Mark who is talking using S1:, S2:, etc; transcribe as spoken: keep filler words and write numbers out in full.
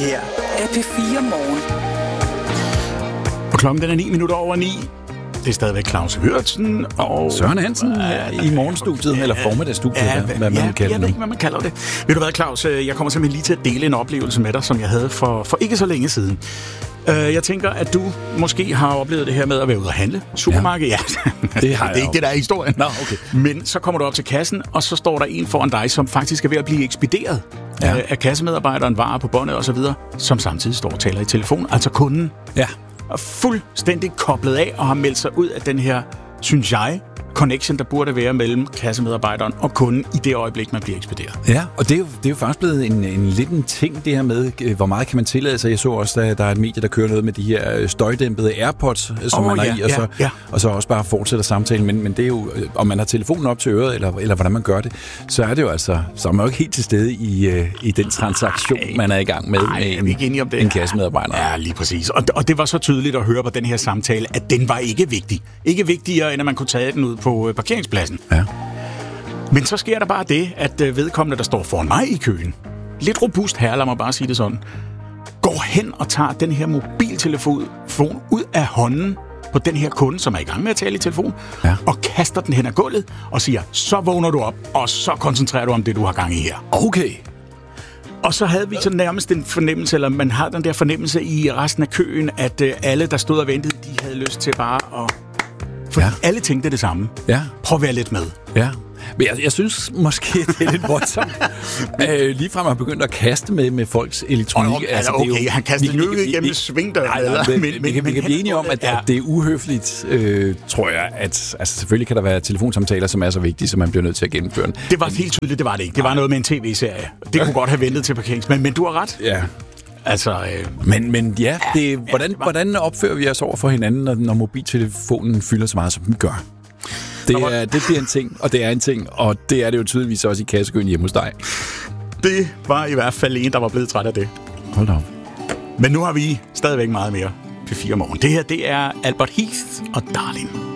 S1: her er P fire Morgen.
S2: Og klokken den er ni minutter over ni. Det er stadigvæk Claus Hørtsen og
S3: Søren Hansen uh, i morgenstudiet, ja, eller formiddagsstudiet,
S2: ja,
S3: hvad, hvad man
S2: ja,
S3: kalder
S2: jeg
S3: det.
S2: ved ikke, hvad man kalder det. Ved du hvad, Claus? Jeg kommer simpelthen lige til at dele en oplevelse med dig, som jeg havde for, for ikke så længe siden. Uh, jeg tænker, at du måske har oplevet det her med at være ude at handle. Supermarked, ja. ja.
S3: Det har
S2: det er ikke det, der er historien.
S3: Nå, okay.
S2: Men så kommer du op til kassen, og så står der en foran dig, som faktisk er ved at blive ekspederet ja. af, af kassemedarbejderen, varer på båndet osv., som samtidig står og taler i telefon, altså kunden.
S3: Ja.
S2: Og fuldstændig koblet af og har meldt sig ud af den her, synes jeg, connection, der burde være mellem kassemedarbejderen og kunden i det øjeblik, man bliver ekspederet.
S3: Ja, og det er jo, det er jo faktisk blevet en, en lidt en ting, det her med, hvor meget kan man tillade sig. Jeg så også, at der er et medie, der kører noget med de her støjdæmpede AirPods, som
S2: oh,
S3: man
S2: ja,
S3: har i, og så,
S2: ja, ja.
S3: og så også bare fortsætter samtalen. Men, men det er jo, om man har telefonen op til øret, eller, eller hvordan man gør det, så er det jo altså, så er man jo ikke helt til stede i, i den transaktion, ej, man er i gang med,
S2: ej,
S3: med en,
S2: ikke enige om det?
S3: en kassemedarbejder.
S2: Ja, lige præcis. Og, og det var så tydeligt at høre på den her samtale, at den var ikke vigtig. Ikke vigtigere, end at man kunne tage den ud på parkeringspladsen.
S3: Ja. Men
S2: så sker der bare det, at vedkommende, der står foran mig i køen, lidt robust herre, lad mig bare sige det sådan, går hen og tager den her mobiltelefon ud af hånden på den her kunde, som er i gang med at tale i telefon, ja. og kaster den hen ad gulvet og siger, så vågner du op, og så koncentrerer du om det, du har gang i her.
S3: Okay.
S2: Og så havde vi så nærmest en fornemmelse, eller man har den der fornemmelse i resten af køen, at alle, der stod og ventede, de havde lyst til bare at... For ja. alle tænkte det samme.
S3: Ja.
S2: Prøv at være lidt med.
S3: Ja. Men jeg, jeg synes måske, det er lidt voldsomt. øh, ligefrem har begyndt at kaste med, med folks elektronik.
S2: Oh, altså, okay, det er jo, han kaster nu ikke igennem svingdøren.
S3: Men, men, men, vi kan blive enige om, at, ja. at det er uhøfligt, øh, tror jeg. At, altså, selvfølgelig kan der være telefonsamtaler, som er så vigtige, så man bliver nødt til at gennemføre den.
S2: Det var helt tydeligt, det var det ikke. Det var noget med en tv-serie. Det kunne godt have ventet til parkerings. Men, men du har ret.
S3: Ja.
S2: Altså, øh,
S3: men, men ja, det, hvordan, hvordan opfører vi os over for hinanden, når, når mobiltelefonen fylder så meget, som den gør? Det, er, det bliver en ting, og det er en ting, og det er det jo tydeligvis også i kassekøen hjemme hos dig.
S2: Det var i hvert fald en, der var blevet træt af det.
S3: Hold da op.
S2: Men nu har vi stadigvæk meget mere P fire Morgen. Det her, det er Albert Heath og Darling.